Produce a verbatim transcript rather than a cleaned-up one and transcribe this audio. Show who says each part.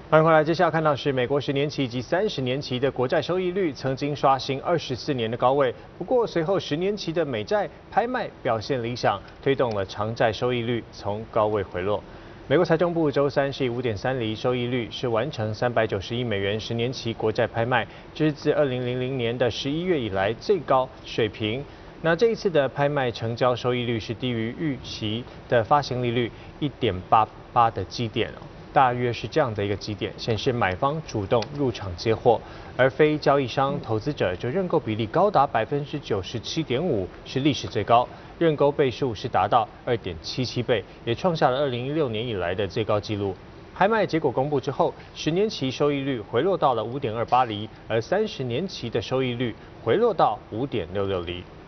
Speaker 1: 欢迎回来，接下来看到是美国十年期以及三十年期的国债收益率曾经刷新二十四年的高位，不过随后十年期的美债拍卖表现理想，推动了长债收益率从高位回落。美国财政部周三是以 五点三 厘收益率是完成三百九十亿美元十年期国债拍卖，这是自二零零零年的十一月以来最高水平。那这一次的拍卖成交收益率是低于预期的发行利率 一点八八 的基点哦。大约是这样的一个基点，显示买方主动入场接货，而非交易商、投资者就认购比例高达百分之九十七点五，是历史最高，认购倍数是达到二点七七倍，也创下了二零一六年以来的最高纪录。拍卖结果公布之后，十年期收益率回落到了 五点二八 厘，而三十年期的收益率回落到 五点六六 厘。